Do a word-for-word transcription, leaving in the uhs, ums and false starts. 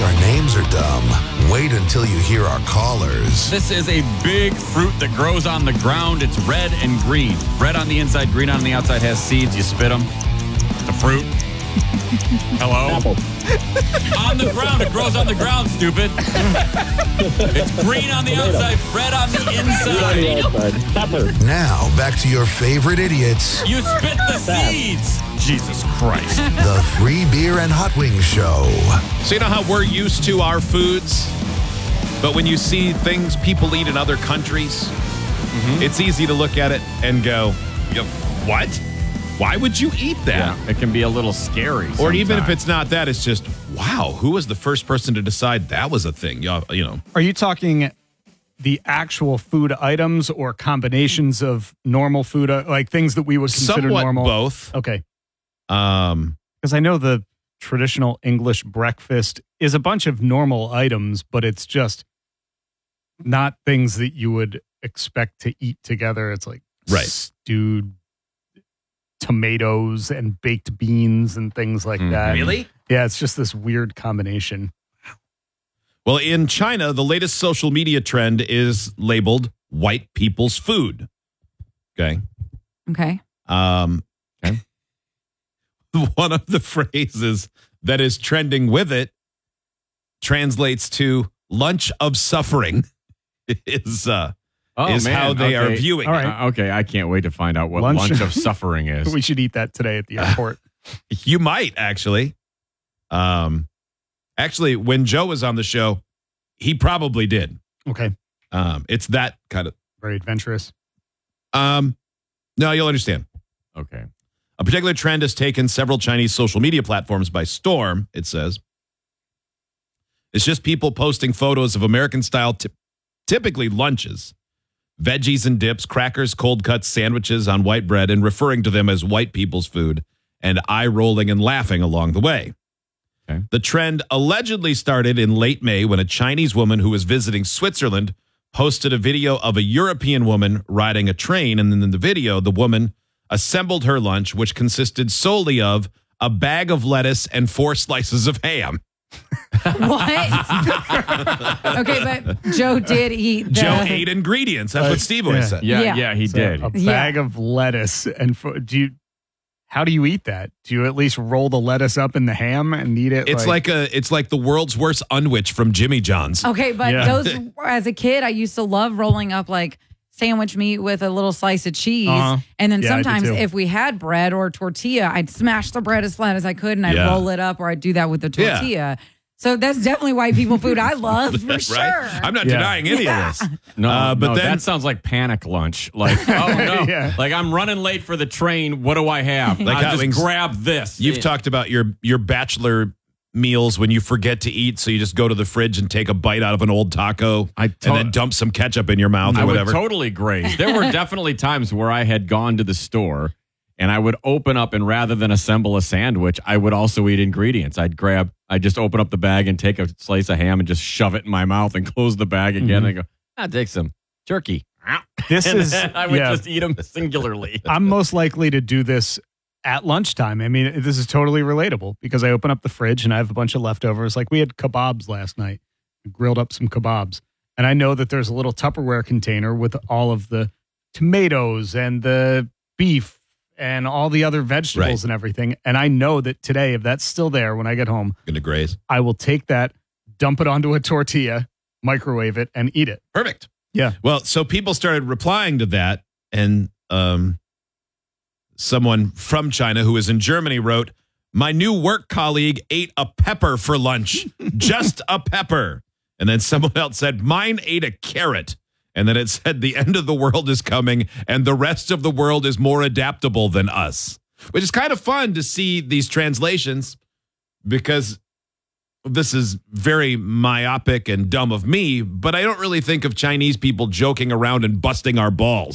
our names are dumb? Wait until you hear our callers. This is a big fruit that grows on the ground. It's red and green. Red on the inside, green on the outside, has seeds. You spit them. It's a fruit. Hello? Apple. On the ground. It grows on the ground, stupid. It's green on the outside, red on the inside. Pepper. Now, back to your favorite idiots, You spit the seeds. Jesus Christ. the Free Beer and Hot Wings Show. So you know how we're used to our foods, but when you see things people eat in other countries, mm-hmm. it's easy to look at it and go, what? Why would you eat that? Yeah, it can be a little scary. Or sometimes. even if it's not that, it's just, wow, who was the first person to decide that was a thing? You know. Are you talking the actual food items or combinations of normal food, uh, like things that we would consider Somewhat normal? both. Okay. Um, Because I know the traditional English breakfast is a bunch of normal items, but it's just not things that you would expect to eat together. It's like Right. stewed tomatoes and baked beans and things like that. Really? Yeah, it's just this weird combination. Well, in China, the latest social media trend is labeled white people's food. Okay. Okay. Um, okay. One of the phrases that is trending with it translates to lunch of suffering is uh, Oh, is man. how they Okay. are viewing All it. right. Uh, okay, I can't wait to find out what Lunch- lunch, of suffering is. We should eat that today at the airport. You might actually. Um, actually, when Joe was on the show, he probably did. Okay. Um, it's that kind of. Very adventurous. Um, no, you'll understand. Okay. A particular trend has taken several Chinese social media platforms by storm, it says. It's just people posting photos of American-style, t- typically lunches, veggies and dips, crackers, cold cuts, sandwiches on white bread, and referring to them as white people's food, and eye-rolling and laughing along the way. Okay. The trend allegedly started in late May when a Chinese woman who was visiting Switzerland posted a video of a European woman riding a train, and then in the video, the woman assembled her lunch, which consisted solely of a bag of lettuce and four slices of ham. What? Okay, but Joe did eat the... Joe ate ingredients. That's Uh, what Steve always yeah. said. Yeah, yeah, Yeah. he So did. A Yeah. bag of lettuce. And for, do you, how do you eat that? Do you at least roll the lettuce up in the ham and eat it? It's like, a it's like the world's worst unwich from Jimmy John's. Okay, but Yeah. those, as a kid, I used to love rolling up like sandwich meat with a little slice of cheese. Uh-huh. And then Yeah, I do sometimes too. if we had bread or tortilla, I'd smash the bread as flat as I could and I'd Yeah. roll it up, or I'd do that with the Yeah. tortilla. So that's definitely white people food I love for Right? sure. I'm not Yeah. denying any of this. No, Uh, but no, then- that sounds like panic lunch. Like, oh no, Yeah. like I'm running late for the train. What do I have? Like I Hot just Wings, grab this. You've It- talked about your your bachelor meals when you forget to eat, so you just go to the fridge and take a bite out of an old taco I to- and then dump some ketchup in your mouth I or would whatever. totally graze. There were definitely times where I had gone to the store and I would open up, and rather than assemble a sandwich, I would also eat ingredients. I'd grab, I'd just open up the bag and take a slice of ham and just shove it in my mouth and close the bag again Mhm. and go, I'll take some jerky. This And is, then I would yeah. just eat them singularly. I'm most likely to do this at lunchtime. I mean, this is totally relatable because I open up the fridge and I have a bunch of leftovers. Like we had kebabs last night, we grilled up some kebabs. And I know that there's a little Tupperware container with all of the tomatoes and the beef and all the other vegetables Right. and everything. And I know that today, if that's still there when I get home, Going to graze. I will take that, dump it onto a tortilla, microwave it, and eat it. Perfect. Yeah. Well, so people started replying to that, and um, someone from China who is in Germany wrote, "My new work colleague ate a pepper for lunch, just a pepper." And then someone else said, "Mine ate a carrot." And then it said, "The end of the world is coming, and the rest of the world is more adaptable than us," which is kind of fun to see these translations because this is very myopic and dumb of me, but I don't really think of Chinese people joking around and busting our balls.